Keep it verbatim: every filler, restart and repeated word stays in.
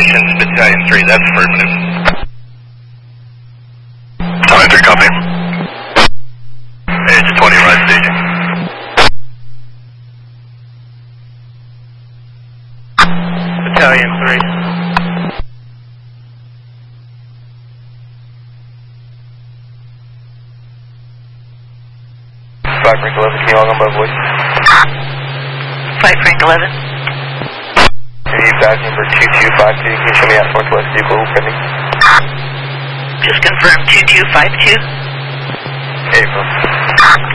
Communications, Battalion three, that's affirmative. Battalion three, copy. Edge twenty, right staging. Battalion three. Five Frank eleven, can you log on by voice? Five Frank eleven. Can you badge number two two five two, can you show me at Northwest vehicle pending? Just confirm two two five two. April.